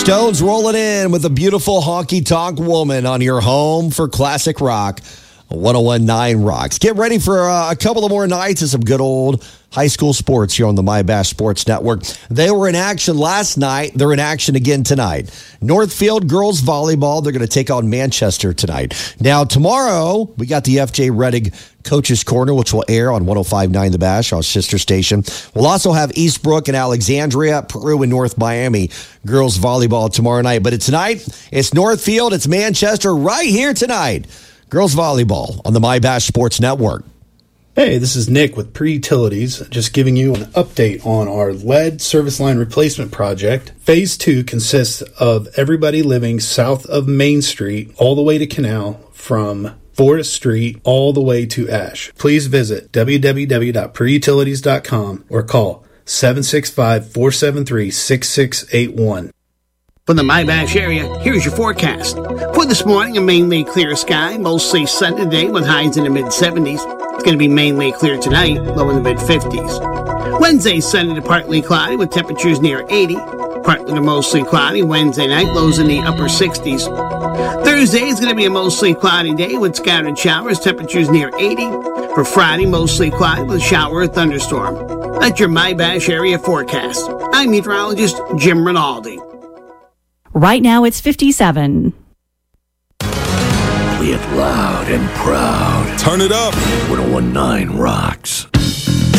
Stones rolling in with a beautiful honky tonk woman on your home for classic rock. 1019 Rocks. Get ready for a couple of more nights of some good old high school sports here on the My Bash Sports Network. They were in action last night. They're in action again tonight. Northfield girls volleyball, they're going to take on Manchester tonight. Now, tomorrow, we got the FJ Rettig Coaches Corner, which will air on 105.9 The Bash, our sister station. We'll also have Eastbrook and Alexandria, Peru, and North Miami girls volleyball tomorrow night. But tonight, it's Northfield, it's Manchester right here tonight. Girls volleyball on the My Bash Sports Network. Hey, this is Nick with Pre-Utilities, just giving you an update on our lead service line replacement project. Phase 2 consists of everybody living south of Main Street all the way to Canal, from Forest Street all the way to Ash. Please visit www.preutilities.com or call 765-473-6681. From the My Bash area, here's your forecast. For this morning, a mainly clear sky, mostly sunny today with highs in the mid-70s. It's going to be mainly clear tonight, low in the mid-50s. Wednesday, sunny to partly cloudy with temperatures near 80. Partly to mostly cloudy Wednesday night, lows in the upper 60s. Thursday is going to be a mostly cloudy day with scattered showers, temperatures near 80. For Friday, mostly cloudy with a shower or thunderstorm. That's your My Bash area forecast. I'm meteorologist Jim Rinaldi. Right now it's 57. Play it loud and proud. Turn it up. 1019 Rocks.